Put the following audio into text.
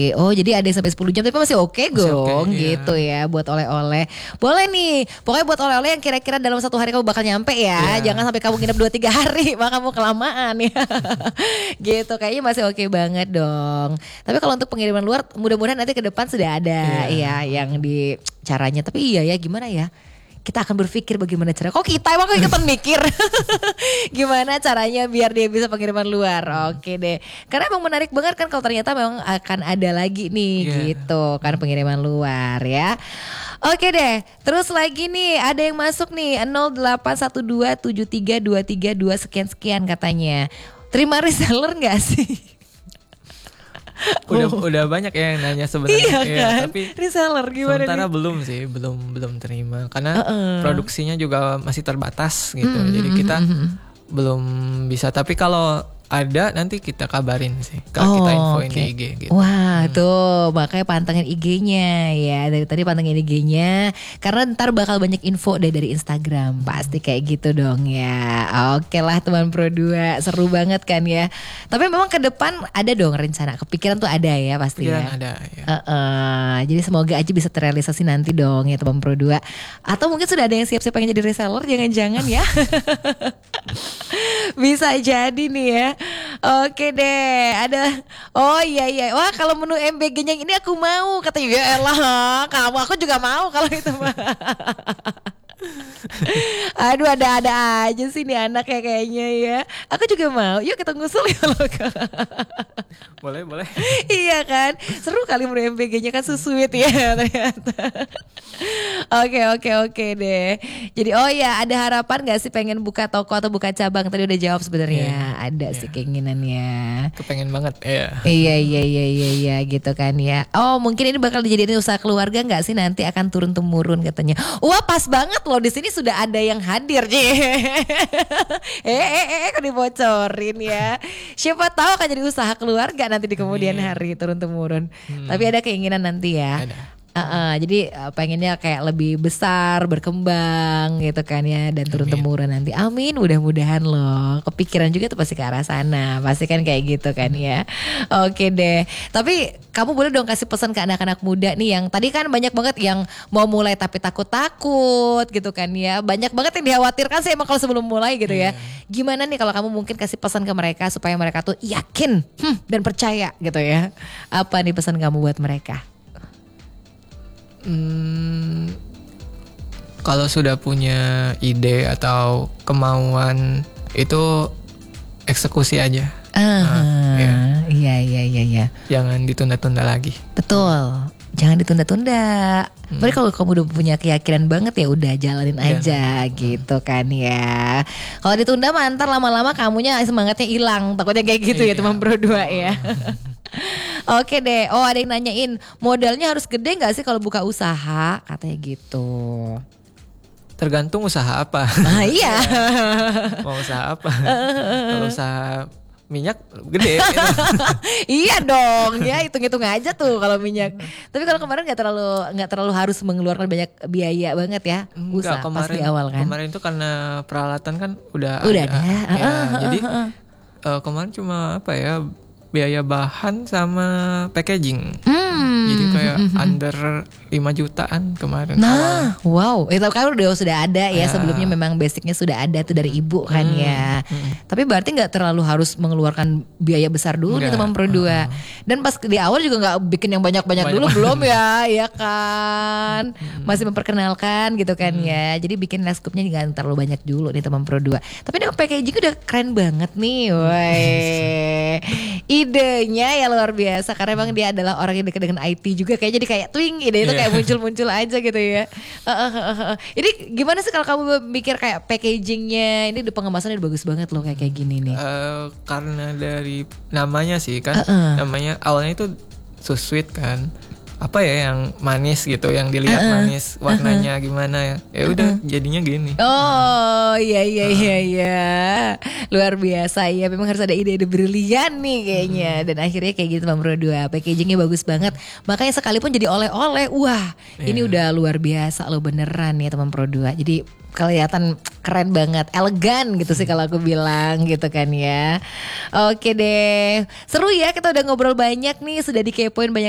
Oh jadi ada sampai 10 jam tapi masih oke dong gitu ya buat oleh-oleh. Boleh nih, pokoknya buat oleh-oleh yang kira-kira dalam 1 hari kamu bakal nyampe ya. Jangan sampai kamu nginep 2-3 hari, maka kamu kelamaan ya. Gitu kayaknya masih oke banget dong. Tapi kalau untuk pengiriman luar mudah-mudahan nanti ke depan sudah ada ya yang di caranya. Tapi iya ya gimana ya? Kita akan berpikir bagaimana cara. Kok kita emang ikutan mikir gimana caranya biar dia bisa pengiriman luar. Oke deh. Karena emang menarik banget kan kalau ternyata memang akan ada lagi nih gitu kan pengiriman luar ya. Oke deh. Terus lagi nih ada yang masuk nih 0812732322 sekian katanya. Terima reseller gak sih? Udah banyak ya yang nanya sebenarnya. Iya kan? Tapi reseller gimana sementara nih? belum sih, belum terima karena produksinya juga masih terbatas gitu. Jadi kita belum bisa. Tapi kalau ada nanti kita kabarin sih. Kalau kita infoin di IG gitu. Wah tuh makanya pantengin IG-nya ya. Dari tadi pantengin IG-nya karena ntar bakal banyak info dari Instagram. Pasti kayak gitu dong ya. Oke lah teman Pro 2. Seru banget kan ya. Tapi memang ke depan ada dong rencana. Kepikiran tuh ada ya pasti ya. Ada ya. Jadi semoga aja bisa terrealisasi nanti dong ya teman Pro 2. Atau mungkin sudah ada yang siap-siap pengen jadi reseller. Jangan-jangan ya. Bisa jadi nih ya. Oke deh, ada. Oh iya. Wah, kalau menu MBG-nya ini aku mau. Katanya ya elah, aku juga mau kalau itu mah. Aduh ada aja sih nih anak ya kayaknya ya. Aku juga mau. Yuk kita ngusul ya loh. Boleh. Iya kan. Seru kali menu MBG-nya kan sweet ya ternyata. Oke deh. Jadi oh ya ada harapan gak sih pengen buka toko atau buka cabang? Tadi udah jawab sebenarnya. Ada sih keinginannya. Kepengen banget ya. Iya gitu kan ya. Oh mungkin ini bakal dijadiin usaha keluarga gak sih nanti akan turun temurun katanya. Wah pas banget loh di sini sudah ada yang hadir. Kok dibocorin ya. Siapa tahu akan jadi usaha keluarga nanti di kemudian hari turun temurun. Tapi ada keinginan nanti ya. Ada. Jadi pengennya kayak lebih besar, berkembang gitu kan ya dan turun temurun nanti. Amin, mudah-mudahan loh. Kepikiran juga tuh pasti ke arah sana. Pasti kan kayak gitu kan ya. Oke deh. Tapi kamu boleh dong kasih pesan ke anak-anak muda nih yang tadi kan banyak banget yang mau mulai tapi takut-takut gitu kan ya. Banyak banget yang dikhawatirkan sih emang kalau sebelum mulai gitu ya. Gimana nih kalau kamu mungkin kasih pesan ke mereka supaya mereka tuh yakin dan percaya gitu ya. Apa nih pesan kamu buat mereka? Kalau sudah punya ide atau kemauan itu eksekusi aja. Iya. Jangan ditunda-tunda lagi. Betul. Jangan ditunda-tunda. Tapi kalau kamu udah punya keyakinan banget ya udah jalanin aja gitu kan ya. Kalau ditunda mah ntar lama-lama kamunya semangatnya hilang. Takutnya kayak gitu ya teman Pro 2 ya. Oke deh. Oh ada yang nanyain modalnya harus gede gak sih kalau buka usaha? Katanya gitu. Tergantung usaha apa. Iya. Mau usaha apa? Kalau usaha minyak gede gitu. Iya dong ya hitung-hitung aja tuh kalau minyak. Tapi kalau kemarin nggak terlalu harus mengeluarkan banyak biaya banget ya. Usaha pas di awal kan. Kemarin itu karena peralatan kan udah ada. Jadi kemarin cuma biaya bahan sama packaging. Jadi kayak under 5 jutaan kemarin. Nah, wow, itu kan sudah ada ya sebelumnya memang basicnya sudah ada tuh dari ibu kan ya. Tapi berarti nggak terlalu harus mengeluarkan biaya besar dulu nih teman Pro 2. Dan pas di awal juga nggak bikin yang banyak-banyak dulu belum ya kan. Masih memperkenalkan gitu kan ya. Jadi bikin leskupnya nggak terlalu banyak dulu nih teman Pro 2. Tapi ini packaging udah keren banget nih, woi. Idenya ya luar biasa karena emang dia adalah orang yang dekat dengan IT juga kayak jadi kayak twing ide itu kayak muncul-muncul aja gitu ya. Ini gimana sih kalau kamu mikir kayak packagingnya ini udah pengemasannya udah bagus banget loh kayak gini nih. Karena dari namanya sih kan namanya awalnya itu so sweet kan. Apa ya yang manis gitu yang dilihat manis warnanya gimana ya udah jadinya gini. Oh iya luar biasa ya memang harus ada ide-ide brilian nih kayaknya dan akhirnya kayak gitu Bang Pro 2 packagingnya bagus banget makanya sekalipun jadi oleh-oleh wah ini udah luar biasa loh beneran ya teman Pro 2 jadi kelihatan keren banget, elegan gitu sih kalau aku bilang gitu kan ya. Oke deh, seru ya kita udah ngobrol banyak nih, sudah dikepoin banyak